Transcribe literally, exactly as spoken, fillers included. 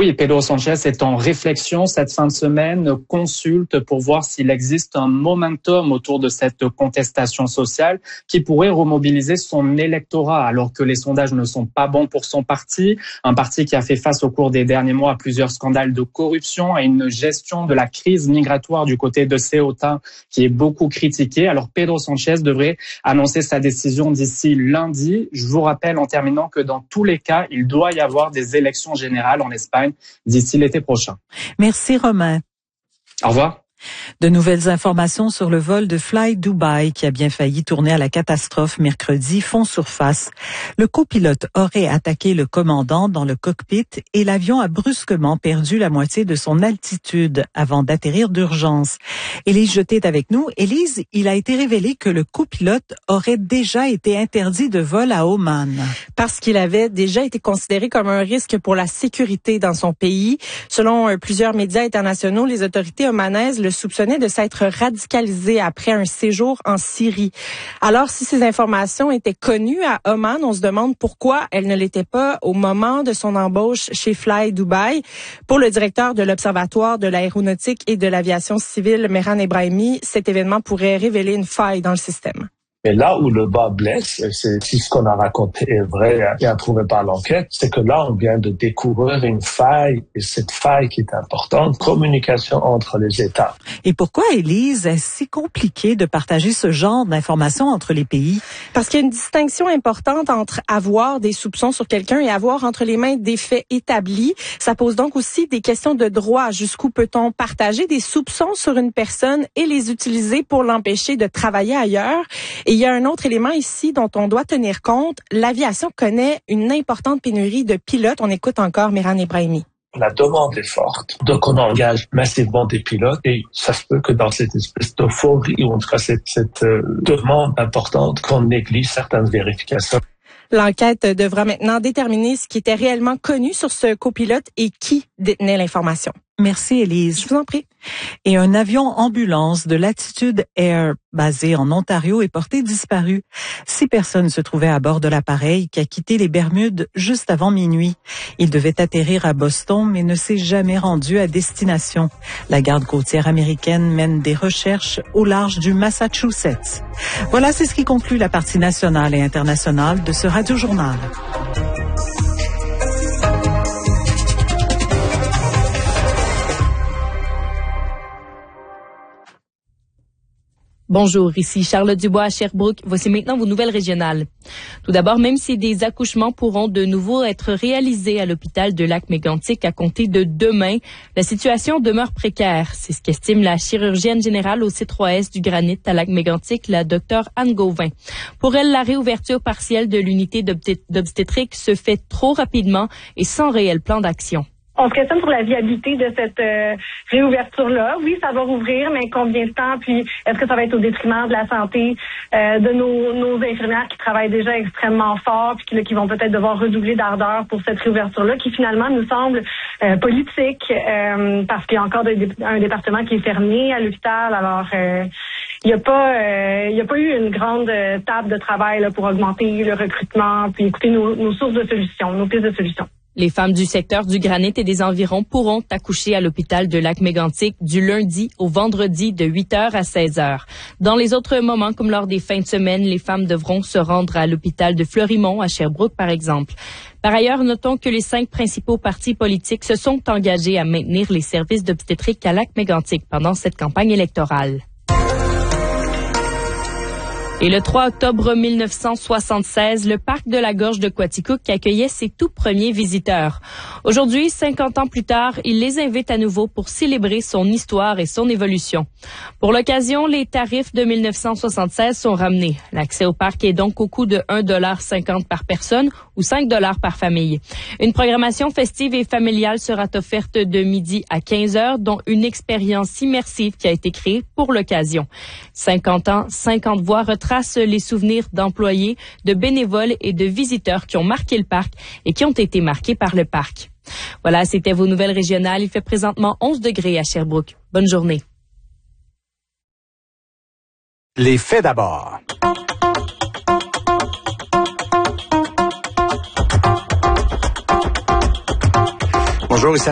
Oui, Pedro Sanchez est en réflexion cette fin de semaine, consulte pour voir s'il existe un momentum autour de cette contestation sociale qui pourrait remobiliser son électorat alors que les sondages ne sont pas bons pour son parti. Un parti qui a fait face au cours des derniers mois à plusieurs scandales de corruption, à une gestion de la crise migratoire du côté de Ceuta qui est beaucoup critiquée. Alors Pedro Sanchez devrait annoncer sa décision d'ici lundi. Je vous rappelle en terminant que dans tous les cas, il doit y avoir des élections générales en Espagne d'ici l'été prochain. Merci Romain. Au revoir. De nouvelles informations sur le vol de Fly Dubai qui a bien failli tourner à la catastrophe mercredi font surface. Le copilote aurait attaqué le commandant dans le cockpit et l'avion a brusquement perdu la moitié de son altitude avant d'atterrir d'urgence. Élise Jeté est avec nous. Élise, il a été révélé que le copilote aurait déjà été interdit de vol à Oman. Parce qu'il avait déjà été considéré comme un risque pour la sécurité dans son pays. Selon euh, plusieurs médias internationaux, les autorités omanaises le soupçonnait de s'être radicalisé après un séjour en Syrie. Alors, si ces informations étaient connues à Oman, on se demande pourquoi elles ne l'étaient pas au moment de son embauche chez Fly Dubai. Pour le directeur de l'Observatoire de l'aéronautique et de l'aviation civile, Mehran Ebrahimi, cet événement pourrait révéler une faille dans le système. Mais là où le bas blesse, c'est si ce qu'on a raconté est vrai et approuvé par l'enquête, c'est que là, on vient de découvrir une faille, et cette faille qui est importante, communication entre les États. Et pourquoi, Élise, est-ce si compliqué de partager ce genre d'informations entre les pays? Parce qu'il y a une distinction importante entre avoir des soupçons sur quelqu'un et avoir entre les mains des faits établis. Ça pose donc aussi des questions de droit. Jusqu'où peut-on partager des soupçons sur une personne et les utiliser pour l'empêcher de travailler ailleurs? Et il y a un autre élément ici dont on doit tenir compte. L'aviation connaît une importante pénurie de pilotes. On écoute encore Mehran Ebrahimi. La demande est forte, donc on engage massivement des pilotes et ça se peut que dans cette espèce d'euphorie ou en tout cas cette, cette euh, demande importante qu'on néglige certaines vérifications. L'enquête devra maintenant déterminer ce qui était réellement connu sur ce copilote et qui détenait l'information. Merci, Élise. Je vous en prie. Et un avion ambulance de Latitude Air, basé en Ontario, est porté disparu. Six personnes se trouvaient à bord de l'appareil qui a quitté les Bermudes juste avant minuit. Il devait atterrir à Boston, mais ne s'est jamais rendu à destination. La garde côtière américaine mène des recherches au large du Massachusetts. Voilà, c'est ce qui conclut la partie nationale et internationale de ce Radio-Journal. Bonjour, ici Charlotte Dubois à Sherbrooke. Voici maintenant vos nouvelles régionales. Tout d'abord, même si des accouchements pourront de nouveau être réalisés à l'hôpital de Lac-Mégantic à compter de demain, la situation demeure précaire. C'est ce qu'estime la chirurgienne générale au C trois S du Granit à Lac-Mégantic, la docteure Anne Gauvin. Pour elle, la réouverture partielle de l'unité d'obstétrique se fait trop rapidement et sans réel plan d'action. On se questionne sur la viabilité de cette euh, réouverture-là. Oui, ça va rouvrir, mais combien de temps? Puis, est-ce que ça va être au détriment de la santé euh, de nos, nos infirmières qui travaillent déjà extrêmement fort, puis qui, qui vont peut-être devoir redoubler d'ardeur pour cette réouverture-là, qui finalement nous semble euh, politique, euh, parce qu'il y a encore de, de, un département qui est fermé à l'hôpital. Alors, euh, il n'y a pas, euh, il y a pas eu une grande euh, table de travail là, pour augmenter le recrutement, puis écouter nos, nos sources de solutions, nos pistes de solutions. Les femmes du secteur du Granit et des environs pourront accoucher à l'hôpital de Lac-Mégantic du lundi au vendredi de huit heures à seize heures. Dans les autres moments, comme lors des fins de semaine, les femmes devront se rendre à l'hôpital de Fleurimont, à Sherbrooke, par exemple. Par ailleurs, notons que les cinq principaux partis politiques se sont engagés à maintenir les services d'obstétrique à Lac-Mégantic pendant cette campagne électorale. Et le trois octobre mille neuf cent soixante-seize, le parc de la Gorge de Quaticook accueillait ses tout premiers visiteurs. Aujourd'hui, cinquante ans plus tard, il les invite à nouveau pour célébrer son histoire et son évolution. Pour l'occasion, les tarifs de mille neuf cent soixante-seize sont ramenés. L'accès au parc est donc au coût de un dollar cinquante par personne ou cinq dollars par famille. Une programmation festive et familiale sera offerte de midi à quinze heures, dont une expérience immersive qui a été créée pour l'occasion. cinquante ans, cinquante voix retracent les souvenirs d'employés, de bénévoles et de visiteurs qui ont marqué le parc et qui ont été marqués par le parc. Voilà, c'était vos nouvelles régionales. Il fait présentement onze degrés à Sherbrooke. Bonne journée. Les faits d'abord. Bonjour, ici